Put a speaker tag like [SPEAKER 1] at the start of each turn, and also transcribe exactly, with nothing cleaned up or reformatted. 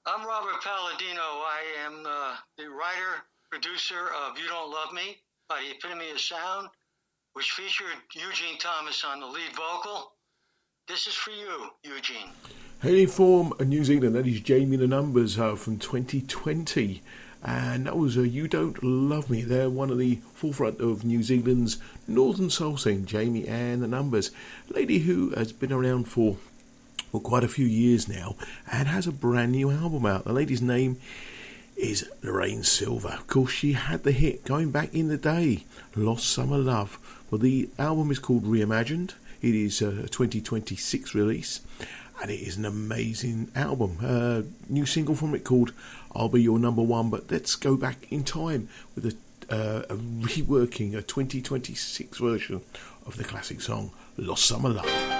[SPEAKER 1] I'm Robert Palladino. I am uh, the writer, producer of You Don't Love Me by the Epitome of Sound, which featured Eugene Thomas on the lead vocal. This is for you, Eugene.
[SPEAKER 2] Hailing from New Zealand, that is Jamie and the Numbers uh, from twenty twenty. And that was uh, You Don't Love Me. They're one of the forefront of New Zealand's northern soul scene, Jamie and the Numbers. A lady who has been around for for quite a few years now and has a brand new album out. The lady's name is Lorraine Silver. Of course, she had the hit going back in the day, Lost Summer Love. Well, the album is called Reimagined. It is a twenty twenty-six release, and it is an amazing album. A new single from it called I'll Be Your Number One. But let's go back in time with a, uh, a reworking, a twenty twenty-six version of the classic song Lost Summer Love.